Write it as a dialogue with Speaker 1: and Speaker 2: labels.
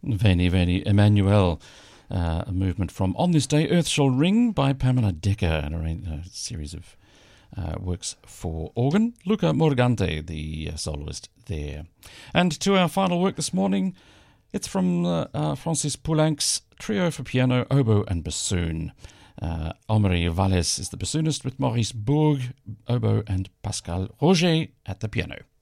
Speaker 1: Veni Veni Emmanuel, a movement from On This Day Earth Shall Ring by Pamela Decker, and a series of works for organ. Luca Morgante, the soloist there. And to our final work this morning, it's from Francis Poulenc's Trio for Piano, Oboe and Bassoon. Omri Valles is the bassoonist with Maurice Bourg, oboe, and Pascal Roger at the piano.